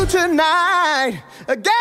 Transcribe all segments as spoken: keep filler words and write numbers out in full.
Tonight again.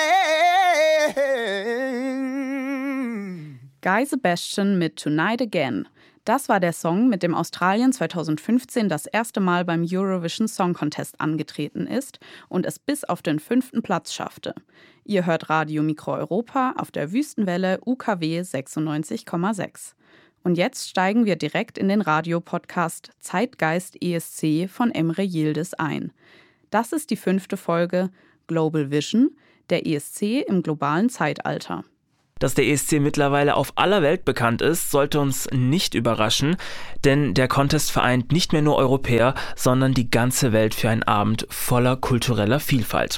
Guy Sebastian mit Tonight Again. Das war der Song, mit dem Australien zweitausendfünfzehn das erste Mal beim Eurovision Song Contest angetreten ist und es bis auf den fünften Platz schaffte. Ihr hört Radio Mikro Europa auf der Wüstenwelle U K W sechsundneunzig Komma sechs. Und jetzt steigen wir direkt in den Radiopodcast Zeitgeist E S C von Emre Yildiz ein. Das ist die fünfte Folge Global Vision, der E S C im globalen Zeitalter. Dass der E S C mittlerweile auf aller Welt bekannt ist, sollte uns nicht überraschen, denn der Contest vereint nicht mehr nur Europäer, sondern die ganze Welt für einen Abend voller kultureller Vielfalt.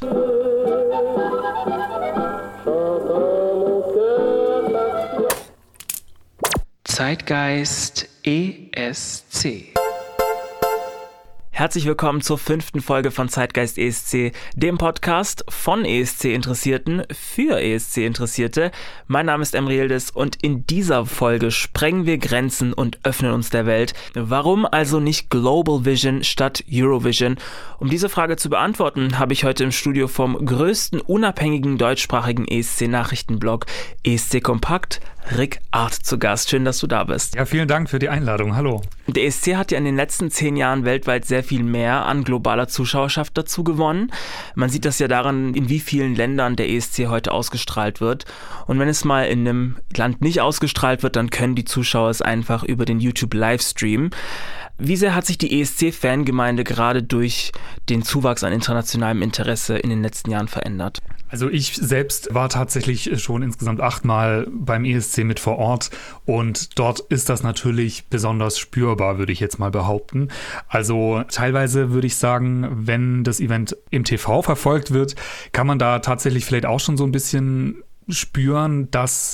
Zeitgeist E S C. Herzlich willkommen zur fünften Folge von Zeitgeist E S C, dem Podcast von E S C-Interessierten für E S C-Interessierte. Mein Name ist Emre Yildiz und in dieser Folge sprengen wir Grenzen und öffnen uns der Welt. Warum also nicht Global Vision statt Eurovision? Um diese Frage zu beantworten, habe ich heute im Studio vom größten unabhängigen deutschsprachigen E S C-Nachrichtenblog E S C Kompakt Rick Arndt zu Gast. Schön, dass du da bist. Ja, vielen Dank für die Einladung. Hallo. Der E S C hat ja in den letzten zehn Jahren weltweit sehr viel mehr an globaler Zuschauerschaft dazu gewonnen. Man sieht das ja daran, in wie vielen Ländern der E S C heute ausgestrahlt wird. Und wenn es mal in einem Land nicht ausgestrahlt wird, dann können die Zuschauer es einfach über den YouTube-Livestream. Wie sehr hat sich die E S C-Fangemeinde gerade durch den Zuwachs an internationalem Interesse in den letzten Jahren verändert? Also ich selbst war tatsächlich schon insgesamt achtmal beim E S C mit vor Ort und dort ist das natürlich besonders spürbar, würde ich jetzt mal behaupten. Also teilweise würde ich sagen, wenn das Event im T V verfolgt wird, kann man da tatsächlich vielleicht auch schon so ein bisschen spüren, dass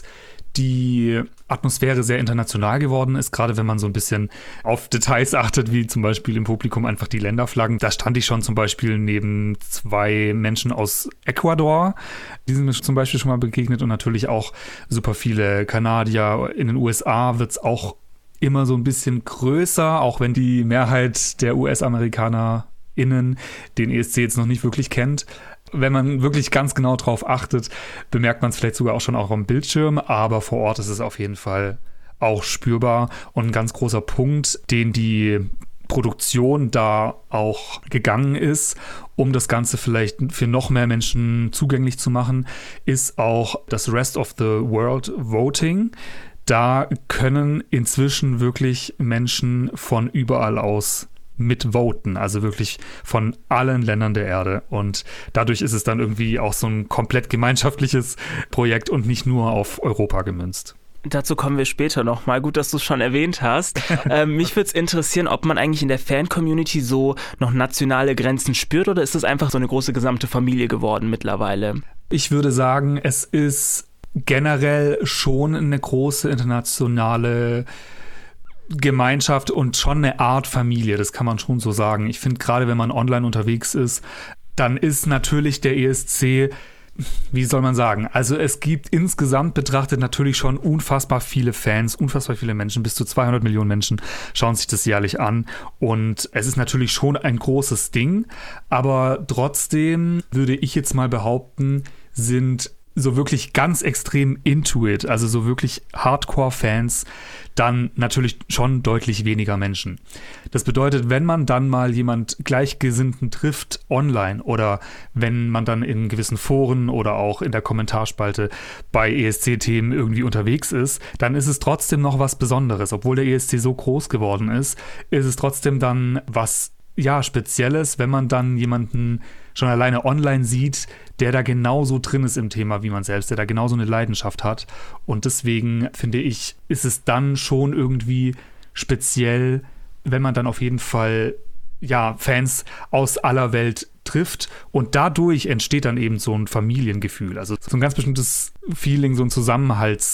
die Atmosphäre sehr international geworden ist, gerade wenn man so ein bisschen auf Details achtet, wie zum Beispiel im Publikum einfach die Länderflaggen. Da stand ich schon zum Beispiel neben zwei Menschen aus Ecuador, die sind mir zum Beispiel schon mal begegnet und natürlich auch super viele Kanadier. In den U S A wird es auch immer so ein bisschen größer, auch wenn die Mehrheit der U S-AmerikanerInnen den E S C jetzt noch nicht wirklich kennt. Wenn man wirklich ganz genau drauf achtet, bemerkt man es vielleicht sogar auch schon auch am Bildschirm, aber vor Ort ist es auf jeden Fall auch spürbar und ein ganz großer Punkt, den die Produktion da auch gegangen ist, um das Ganze vielleicht für noch mehr Menschen zugänglich zu machen, ist auch das Rest of the World Voting. Da können inzwischen wirklich Menschen von überall aus mitvoten, also wirklich von allen Ländern der Erde. Und dadurch ist es dann irgendwie auch so ein komplett gemeinschaftliches Projekt und nicht nur auf Europa gemünzt. Dazu kommen wir später nochmal. Gut, dass du es schon erwähnt hast. ähm, mich würde es interessieren, ob man eigentlich in der Fan-Community so noch nationale Grenzen spürt oder ist das einfach so eine große gesamte Familie geworden mittlerweile? Ich würde sagen, es ist generell schon eine große internationale Gemeinschaft und schon eine Art Familie, das kann man schon so sagen. Ich finde, gerade wenn man online unterwegs ist, dann ist natürlich der E S C, wie soll man sagen, also es gibt insgesamt betrachtet natürlich schon unfassbar viele Fans, unfassbar viele Menschen, bis zu zweihundert Millionen Menschen schauen sich das jährlich an und es ist natürlich schon ein großes Ding, aber trotzdem würde ich jetzt mal behaupten, sind so wirklich ganz extrem into it, also so wirklich Hardcore-Fans, dann natürlich schon deutlich weniger Menschen. Das bedeutet, wenn man dann mal jemand Gleichgesinnten trifft online oder wenn man dann in gewissen Foren oder auch in der Kommentarspalte bei E S C-Themen irgendwie unterwegs ist, dann ist es trotzdem noch was Besonderes. Obwohl der E S C so groß geworden ist, ist es trotzdem dann was ja, Spezielles, wenn man dann jemanden schon alleine online sieht, der da genauso drin ist im Thema wie man selbst, der da genauso eine Leidenschaft hat. Und deswegen finde ich, ist es dann schon irgendwie speziell, wenn man dann auf jeden Fall ja, Fans aus aller Welt trifft und dadurch entsteht dann eben so ein Familiengefühl, also so ein ganz bestimmtes Feeling, so ein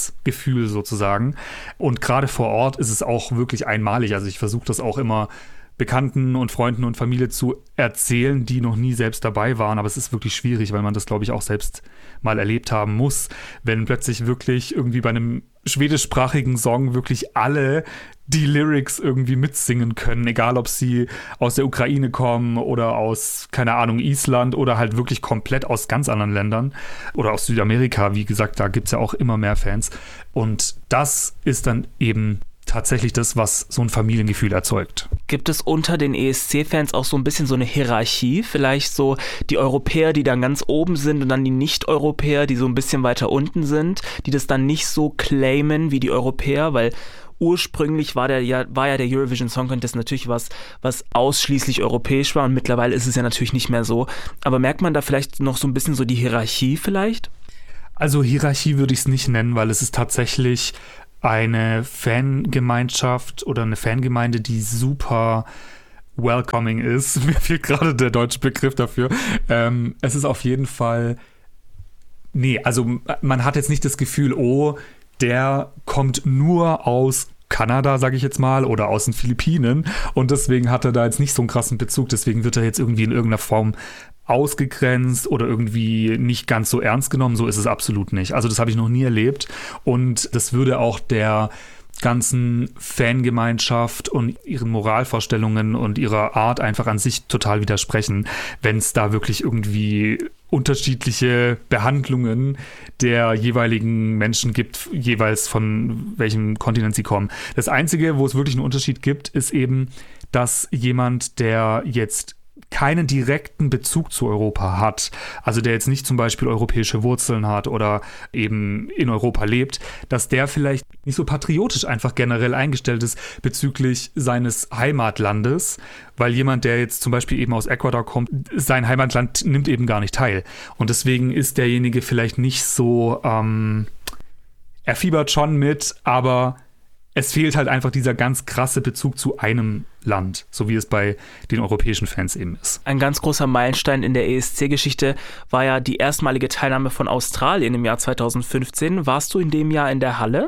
Zusammenhaltsgefühl sozusagen. Und gerade vor Ort ist es auch wirklich einmalig, also ich versuche das auch immer Bekannten und Freunden und Familie zu erzählen, die noch nie selbst dabei waren. Aber es ist wirklich schwierig, weil man das, glaube ich, auch selbst mal erlebt haben muss, wenn plötzlich wirklich irgendwie bei einem schwedischsprachigen Song wirklich alle die Lyrics irgendwie mitsingen können, egal ob sie aus der Ukraine kommen oder aus, keine Ahnung, Island oder halt wirklich komplett aus ganz anderen Ländern oder aus Südamerika. Wie gesagt, da gibt es ja auch immer mehr Fans. Und das ist dann eben tatsächlich das, was so ein Familiengefühl erzeugt. Gibt es unter den E S C-Fans auch so ein bisschen so eine Hierarchie? Vielleicht so die Europäer, die dann ganz oben sind und dann die Nicht-Europäer, die so ein bisschen weiter unten sind, die das dann nicht so claimen wie die Europäer, weil ursprünglich war der ja, war ja der Eurovision Song Contest natürlich was, was ausschließlich europäisch war und mittlerweile ist es ja natürlich nicht mehr so. Aber merkt man da vielleicht noch so ein bisschen so die Hierarchie vielleicht? Also Hierarchie würde ich es nicht nennen, weil es ist tatsächlich eine Fangemeinschaft oder eine Fangemeinde, die super welcoming ist. Mir fehlt gerade der deutsche Begriff dafür. Ähm, es ist auf jeden Fall, nee, also man hat jetzt nicht das Gefühl, oh, der kommt nur aus Kanada, sage ich jetzt mal, oder aus den Philippinen und deswegen hat er da jetzt nicht so einen krassen Bezug, deswegen wird er jetzt irgendwie in irgendeiner Form ausgegrenzt oder irgendwie nicht ganz so ernst genommen. So ist es absolut nicht. Also das habe ich noch nie erlebt und das würde auch der ganzen Fangemeinschaft und ihren Moralvorstellungen und ihrer Art einfach an sich total widersprechen, wenn es da wirklich irgendwie unterschiedliche Behandlungen der jeweiligen Menschen gibt, jeweils von welchem Kontinent sie kommen. Das Einzige, wo es wirklich einen Unterschied gibt, ist eben, dass jemand, der jetzt keinen direkten Bezug zu Europa hat, also der jetzt nicht zum Beispiel europäische Wurzeln hat oder eben in Europa lebt, dass der vielleicht nicht so patriotisch einfach generell eingestellt ist bezüglich seines Heimatlandes, weil jemand, der jetzt zum Beispiel eben aus Ecuador kommt, sein Heimatland nimmt eben gar nicht teil. Und deswegen ist derjenige vielleicht nicht so, ähm, er fiebert schon mit, aber es fehlt halt einfach dieser ganz krasse Bezug zu einem Land, so wie es bei den europäischen Fans eben ist. Ein ganz großer Meilenstein in der E S C-Geschichte war ja die erstmalige Teilnahme von Australien im Jahr zweitausendfünfzehn. Warst du in dem Jahr in der Halle?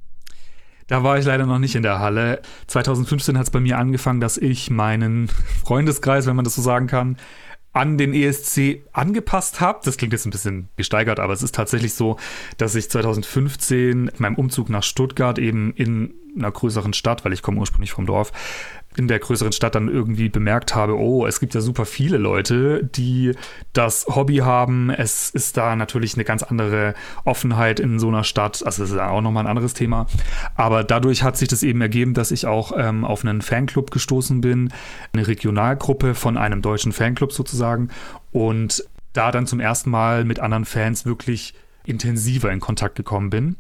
Da war ich leider noch nicht in der Halle. zweitausendfünfzehn hat es bei mir angefangen, dass ich meinen Freundeskreis, wenn man das so sagen kann, an den E S C angepasst habe. Das klingt jetzt ein bisschen gesteigert, aber es ist tatsächlich so, dass ich zweitausendfünfzehn mit meinem Umzug nach Stuttgart eben in einer größeren Stadt, weil ich komme ursprünglich vom Dorf, in der größeren Stadt dann irgendwie bemerkt habe, oh, es gibt ja super viele Leute, die das Hobby haben. Es ist da natürlich eine ganz andere Offenheit in so einer Stadt. Also das ist auch nochmal ein anderes Thema. Aber dadurch hat sich das eben ergeben, dass ich auch ähm, auf einen Fanclub gestoßen bin, eine Regionalgruppe von einem deutschen Fanclub sozusagen. Und da dann zum ersten Mal mit anderen Fans wirklich intensiver in Kontakt gekommen bin.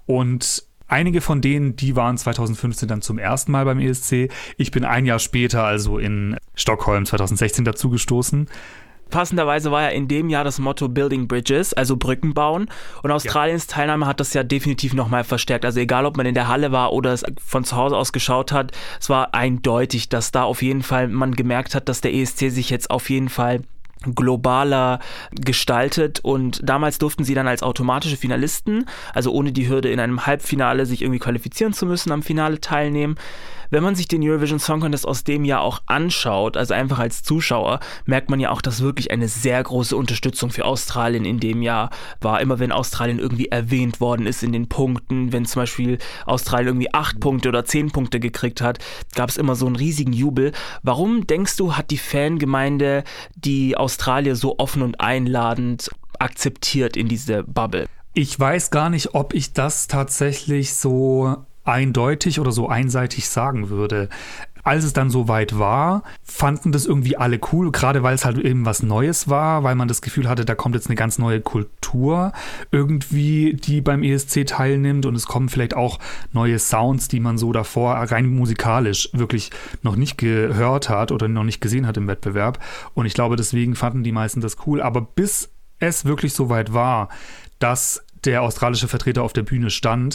Und einige von denen, die waren zweitausendfünfzehn dann zum ersten Mal beim E S C. Ich bin ein Jahr später, also in Stockholm zweitausendsechzehn, dazugestoßen. Passenderweise war ja in dem Jahr das Motto Building Bridges, also Brücken bauen. Und Australiens ja. Teilnahme hat das ja definitiv nochmal verstärkt. Also egal, ob man in der Halle war oder es von zu Hause aus geschaut hat, es war eindeutig, dass da auf jeden Fall man gemerkt hat, dass der E S C sich jetzt auf jeden Fall globaler gestaltet und damals durften sie dann als automatische Finalisten, also ohne die Hürde in einem Halbfinale sich irgendwie qualifizieren zu müssen, am Finale teilnehmen. Wenn man sich den Eurovision Song Contest aus dem Jahr auch anschaut, also einfach als Zuschauer, merkt man ja auch, dass wirklich eine sehr große Unterstützung für Australien in dem Jahr war. Immer wenn Australien irgendwie erwähnt worden ist in den Punkten, wenn zum Beispiel Australien irgendwie acht Punkte oder zehn Punkte gekriegt hat, gab es immer so einen riesigen Jubel. Warum denkst du, hat die Fangemeinde die Australier so offen und einladend akzeptiert in diese Bubble? Ich weiß gar nicht, ob ich das tatsächlich so eindeutig oder so einseitig sagen würde. Als es dann soweit war, fanden das irgendwie alle cool, gerade weil es halt eben was Neues war, weil man das Gefühl hatte, da kommt jetzt eine ganz neue Kultur irgendwie, die beim E S C teilnimmt und es kommen vielleicht auch neue Sounds, die man so davor rein musikalisch wirklich noch nicht gehört hat oder noch nicht gesehen hat im Wettbewerb. Und ich glaube, deswegen fanden die meisten das cool. Aber bis es wirklich soweit war, dass der australische Vertreter auf der Bühne stand,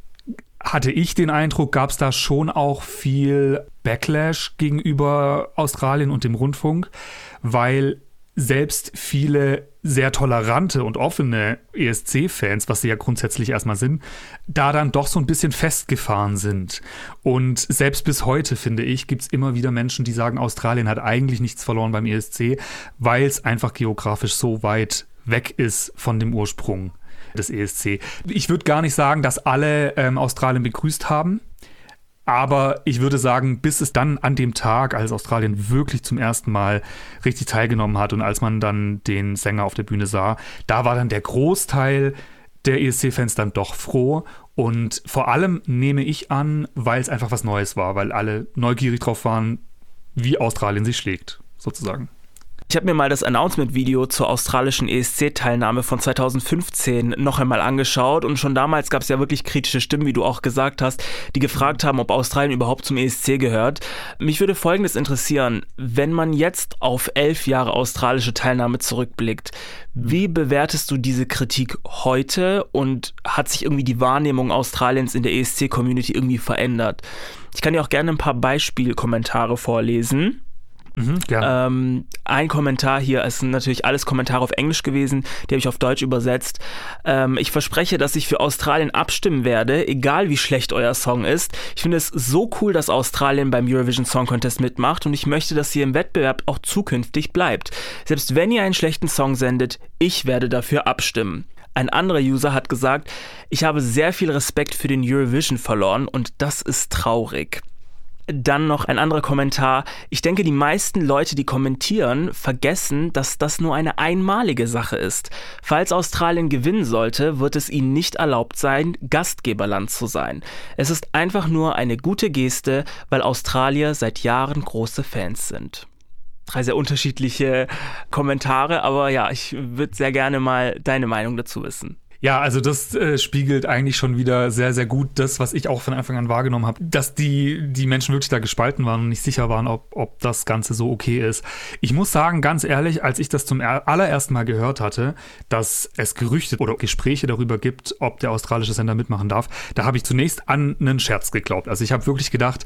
hatte ich den Eindruck, gab es da schon auch viel Backlash gegenüber Australien und dem Rundfunk, weil selbst viele sehr tolerante und offene E S C-Fans, was sie ja grundsätzlich erstmal sind, da dann doch so ein bisschen festgefahren sind. Und selbst bis heute, finde ich, gibt es immer wieder Menschen, die sagen, Australien hat eigentlich nichts verloren beim E S C, weil es einfach geografisch so weit weg ist von dem Ursprung des E S C. Ich würde gar nicht sagen, dass alle ähm, Australien begrüßt haben. Aber ich würde sagen, bis es dann an dem Tag, als Australien wirklich zum ersten Mal richtig teilgenommen hat und als man dann den Sänger auf der Bühne sah, da war dann der Großteil der E S C-Fans dann doch froh. Und vor allem nehme ich an, weil es einfach was Neues war, weil alle neugierig drauf waren, wie Australien sich schlägt, sozusagen. Ich habe mir mal das Announcement-Video zur australischen E S C-Teilnahme von zweitausendfünfzehn noch einmal angeschaut und schon damals gab es ja wirklich kritische Stimmen, wie du auch gesagt hast, die gefragt haben, ob Australien überhaupt zum E S C gehört. Mich würde Folgendes interessieren, wenn man jetzt auf elf Jahre australische Teilnahme zurückblickt, wie bewertest du diese Kritik heute und hat sich irgendwie die Wahrnehmung Australiens in der E S C-Community irgendwie verändert? Ich kann dir auch gerne ein paar Beispielkommentare vorlesen. Mhm, ähm, ein Kommentar hier, es sind natürlich alles Kommentare auf Englisch gewesen, die habe ich auf Deutsch übersetzt. Ähm, ich verspreche, dass ich für Australien abstimmen werde, egal wie schlecht euer Song ist. Ich finde es so cool, dass Australien beim Eurovision Song Contest mitmacht und ich möchte, dass ihr im Wettbewerb auch zukünftig bleibt. Selbst wenn ihr einen schlechten Song sendet, ich werde dafür abstimmen. Ein anderer User hat gesagt, ich habe sehr viel Respekt für den Eurovision verloren und das ist traurig. Dann noch ein anderer Kommentar. Ich denke, die meisten Leute, die kommentieren, vergessen, dass das nur eine einmalige Sache ist. Falls Australien gewinnen sollte, wird es ihnen nicht erlaubt sein, Gastgeberland zu sein. Es ist einfach nur eine gute Geste, weil Australier seit Jahren große Fans sind. Drei sehr unterschiedliche Kommentare, aber ja, ich würde sehr gerne mal deine Meinung dazu wissen. Ja, also das äh, spiegelt eigentlich schon wieder sehr, sehr gut das, was ich auch von Anfang an wahrgenommen habe, dass die, die Menschen wirklich da gespalten waren und nicht sicher waren, ob, ob das Ganze so okay ist. Ich muss sagen, ganz ehrlich, als ich das zum allerersten Mal gehört hatte, dass es Gerüchte oder Gespräche darüber gibt, ob der australische Sender mitmachen darf, da habe ich zunächst an einen Scherz geglaubt. Also ich habe wirklich gedacht,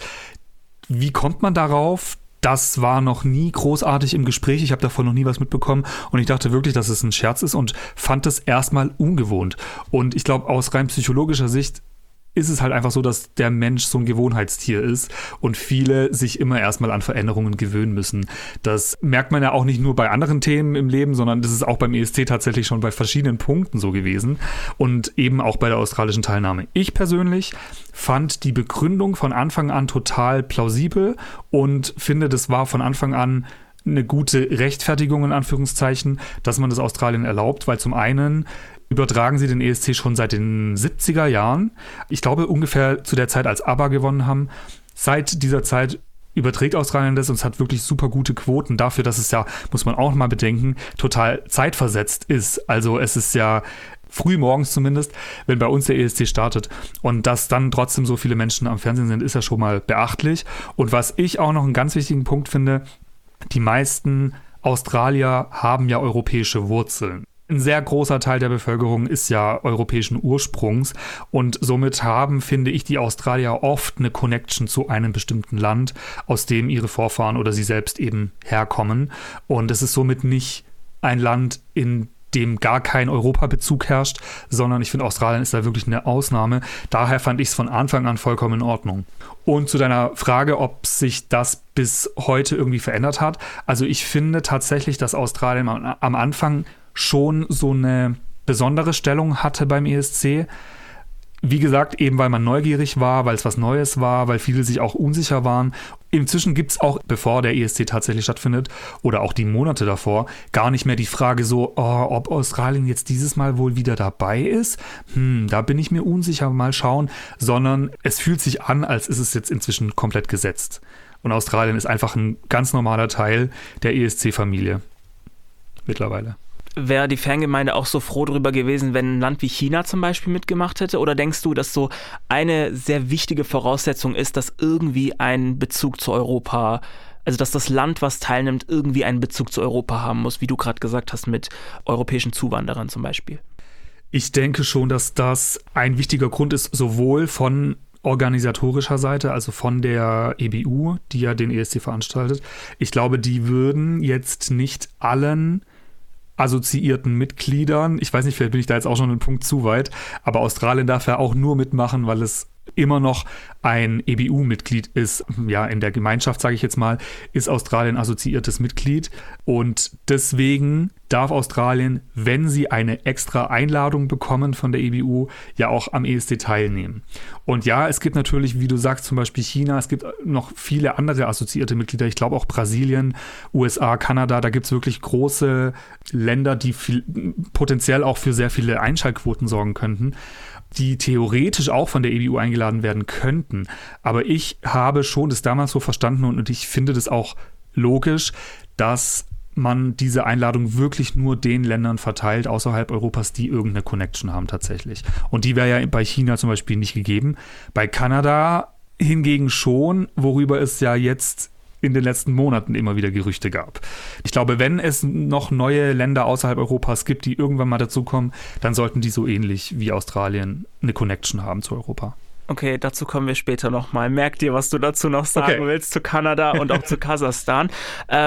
wie kommt man darauf? Das war noch nie großartig im Gespräch. Ich habe davon noch nie was mitbekommen. Und ich dachte wirklich, dass es ein Scherz ist und fand es erstmal ungewohnt. Und ich glaube, aus rein psychologischer Sicht ist es halt einfach so, dass der Mensch so ein Gewohnheitstier ist und viele sich immer erstmal an Veränderungen gewöhnen müssen. Das merkt man ja auch nicht nur bei anderen Themen im Leben, sondern das ist auch beim E S C tatsächlich schon bei verschiedenen Punkten so gewesen und eben auch bei der australischen Teilnahme. Ich persönlich fand die Begründung von Anfang an total plausibel und finde, das war von Anfang an eine gute Rechtfertigung in Anführungszeichen, dass man das Australien erlaubt, weil zum einen übertragen sie den E S C schon seit den siebziger Jahren. Ich glaube ungefähr zu der Zeit, als ABBA gewonnen haben. Seit dieser Zeit überträgt Australien das und es hat wirklich super gute Quoten dafür, dass es ja, muss man auch mal bedenken, total zeitversetzt ist. Also es ist ja früh morgens zumindest, wenn bei uns der E S C startet. Und dass dann trotzdem so viele Menschen am Fernsehen sind, ist ja schon mal beachtlich. Und was ich auch noch einen ganz wichtigen Punkt finde, die meisten Australier haben ja europäische Wurzeln. Ein sehr großer Teil der Bevölkerung ist ja europäischen Ursprungs und somit haben, finde ich, die Australier oft eine Connection zu einem bestimmten Land, aus dem ihre Vorfahren oder sie selbst eben herkommen. Und es ist somit nicht ein Land, in dem gar kein Europabezug herrscht, sondern ich finde, Australien ist da wirklich eine Ausnahme. Daher fand ich es von Anfang an vollkommen in Ordnung. Und zu deiner Frage, ob sich das bis heute irgendwie verändert hat. Also ich finde tatsächlich, dass Australien am Anfang schon so eine besondere Stellung hatte beim E S C. Wie gesagt, eben weil man neugierig war, weil es was Neues war, weil viele sich auch unsicher waren. Inzwischen gibt es auch, bevor der E S C tatsächlich stattfindet oder auch die Monate davor, gar nicht mehr die Frage so, oh, ob Australien jetzt dieses Mal wohl wieder dabei ist. Hm, da bin ich mir unsicher, mal schauen. Sondern es fühlt sich an, als ist es jetzt inzwischen komplett gesetzt. Und Australien ist einfach ein ganz normaler Teil der E S C-Familie mittlerweile. Wäre die Fangemeinde auch so froh darüber gewesen, wenn ein Land wie China zum Beispiel mitgemacht hätte? Oder denkst du, dass so eine sehr wichtige Voraussetzung ist, dass irgendwie ein Bezug zu Europa, also dass das Land, was teilnimmt, irgendwie einen Bezug zu Europa haben muss, wie du gerade gesagt hast, mit europäischen Zuwanderern zum Beispiel? Ich denke schon, dass das ein wichtiger Grund ist, sowohl von organisatorischer Seite, also von der E B U, die ja den E S C veranstaltet, ich glaube, die würden jetzt nicht allen assoziierten Mitgliedern, ich weiß nicht, vielleicht bin ich da jetzt auch schon einen Punkt zu weit, aber Australien darf ja auch nur mitmachen, weil es immer noch ein E B U-Mitglied ist. Ja, in der Gemeinschaft, sage ich jetzt mal, ist Australien assoziiertes Mitglied und deswegen darf Australien, wenn sie eine extra Einladung bekommen von der E B U, ja auch am E S C teilnehmen. Und ja, es gibt natürlich, wie du sagst, zum Beispiel China, es gibt noch viele andere assoziierte Mitglieder, ich glaube auch Brasilien, U S A, Kanada, da gibt es wirklich große Länder, die viel, potenziell auch für sehr viele Einschaltquoten sorgen könnten, die theoretisch auch von der E B U eingeladen werden könnten. Aber ich habe schon das damals so verstanden und ich finde das auch logisch, dass man diese Einladung wirklich nur den Ländern verteilt außerhalb Europas, die irgendeine Connection haben tatsächlich. Und die wäre ja bei China zum Beispiel nicht gegeben. Bei Kanada hingegen schon, worüber es ja jetzt in den letzten Monaten immer wieder Gerüchte gab. Ich glaube, wenn es noch neue Länder außerhalb Europas gibt, die irgendwann mal dazukommen, dann sollten die so ähnlich wie Australien eine Connection haben zu Europa. Okay, dazu kommen wir später nochmal. Merk dir, was du dazu noch sagen okay. willst zu Kanada und auch zu Kasachstan.